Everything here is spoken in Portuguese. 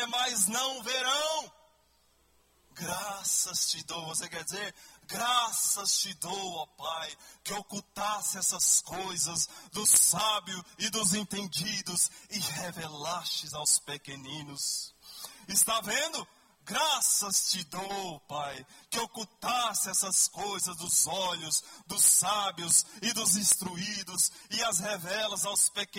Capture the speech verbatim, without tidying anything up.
mas não verão. Graças te dou, você quer dizer, graças te dou, ó Pai, que ocultasse essas coisas dos sábios e dos entendidos e revelastes aos pequeninos. Está vendo? Graças te dou, Pai, que ocultasse essas coisas dos olhos dos sábios e dos instruídos e as revelas aos pequeninos.